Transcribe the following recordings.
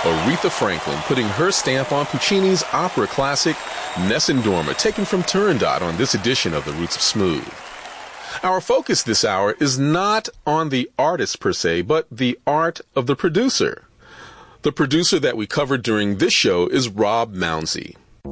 Aretha Franklin putting her stamp on Puccini's opera classic Nessun Dorma, taken from Turandot on this edition of The Roots of Smooth. Our focus this hour is not on the artist per se, but the art of the producer. The producer that we covered during this show is Rob Mounsey.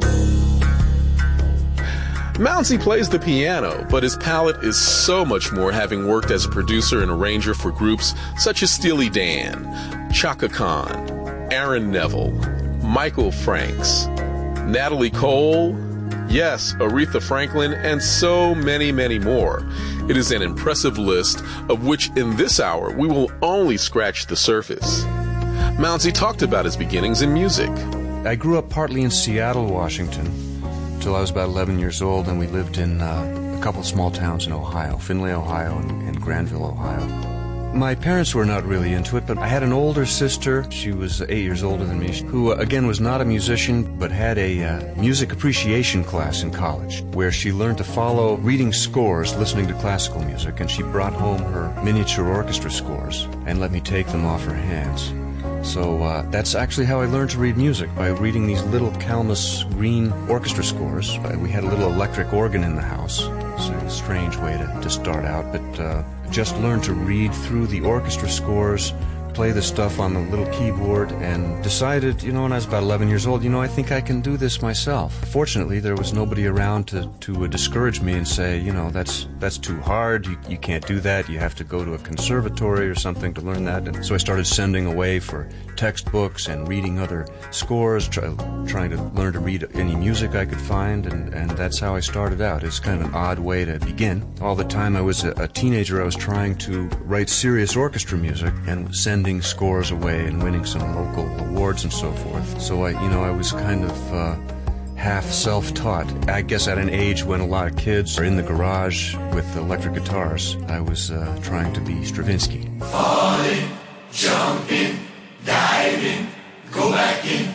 Mounsey plays the piano, but his palette is so much more, having worked as a producer and arranger for groups such as Steely Dan, Chaka Khan, Aaron Neville, Michael Franks, Natalie Cole, yes, Aretha Franklin, and so many, many more. It is an impressive list, of which in this hour we will only scratch the surface. Mounsey talked about his beginnings in music. I grew up partly in Seattle, Washington, till I was about 11 years old, and we lived in a couple of small towns in Ohio, Findlay, Ohio, and Granville, Ohio. My parents were not really into it, but I had an older sister, she was 8 years older than me, who again was not a musician, but had a music appreciation class in college, where she learned to follow reading scores, listening to classical music, and she brought home her miniature orchestra scores and let me take them off her hands. So that's actually how I learned to read music, by reading these little Calmus green orchestra scores. We had a little electric organ in the house. It's a strange way to start out, but just learned to read through the orchestra scores, play the stuff on the little keyboard, and decided, when I was about 11 years old, I think I can do this myself. Fortunately, there was nobody around to discourage me and say, that's too hard, you can't do that, you have to go to a conservatory or something to learn that. And so I started sending away for textbooks and reading other scores, trying to learn to read any music I could find, and that's how I started out. It's kind of an odd way to begin. All the time I was a teenager, I was trying to write serious orchestra music and sending scores away and winning some local awards and so forth. So I was kind of half self-taught. I guess at an age when a lot of kids are in the garage with electric guitars, I was trying to be Stravinsky. Falling, jumping, diving, go back in.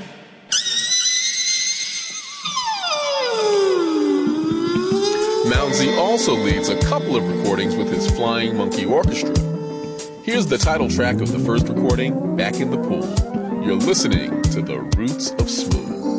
Mounsey also leads a couple of recordings with his Flying Monkey Orchestra. Here's the title track of the first recording, Back in the Pool. You're listening to The Roots of Smooth.